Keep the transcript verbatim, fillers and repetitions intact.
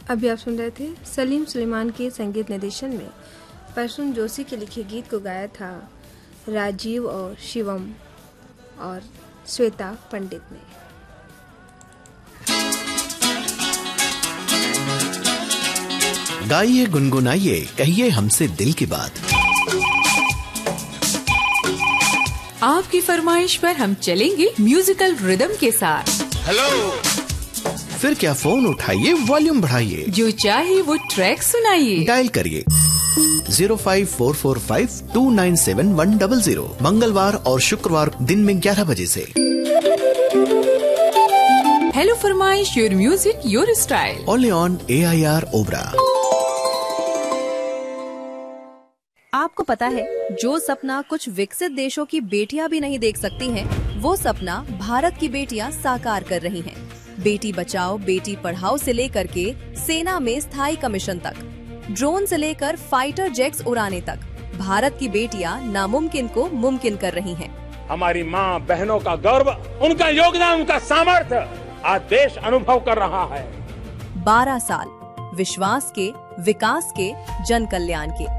अभी आप सुन रहे थे सलीम सुलेमान के संगीत निर्देशन में प्रसून जोशी के लिखे गीत को गाया था राजीव और शिवम और श्वेता पंडित ने। गाइए गुनगुनाइए कहिए हमसे दिल की बात। आपकी फरमाइश पर हम चलेंगे म्यूजिकल रिदम के साथ। हेलो, फिर क्या फोन उठाइए, वॉल्यूम बढ़ाइए, जो चाहे वो ट्रैक सुनाइए। डायल करिए zero five four four five to nine seven one double zero मंगलवार और शुक्रवार दिन में ग्यारह बजे से। हेलो फरमाइश, your music your style, only on A I R Obra. आपको पता है जो सपना कुछ विकसित देशों की बेटियां भी नहीं देख सकती हैं, वो सपना भारत की बेटियां साकार कर रही हैं। बेटी बचाओ बेटी पढ़ाओ से लेकर के सेना में स्थायी कमीशन तक, ड्रोन से लेकर फाइटर जेट्स उड़ाने तक, भारत की बेटियां नामुमकिन को मुमकिन कर रही हैं। हमारी माँ बहनों का गर्व, उनका योगदान, उनका सामर्थ्य आज देश अनुभव कर रहा है। बारह साल विश्वास के, विकास के, जन कल्याण के।